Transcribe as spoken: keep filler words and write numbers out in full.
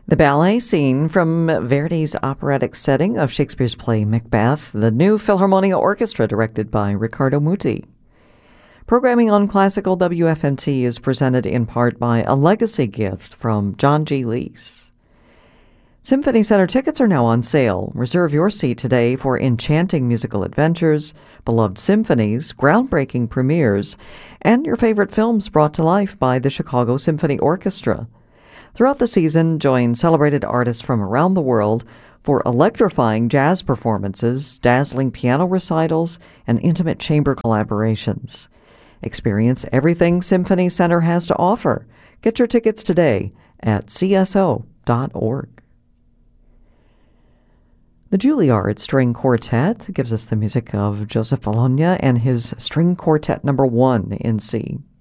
The ballet scene from Verdi's operatic setting of Shakespeare's play Macbeth, the new Philharmonia Orchestra directed by Riccardo Muti. Programming on Classical W F M T is presented in part by a legacy gift from John G. Leese. Symphony Center tickets are now on sale. Reserve your seat today for enchanting musical adventures, beloved symphonies, groundbreaking premieres, and your favorite films brought to life by the Chicago Symphony Orchestra. Throughout the season, join celebrated artists from around the world for electrifying jazz performances, dazzling piano recitals, and intimate chamber collaborations. Experience everything Symphony Center has to offer. Get your tickets today at c s o dot org. The Juilliard String Quartet gives us the music of Joseph Bologna and his String Quartet number one in C.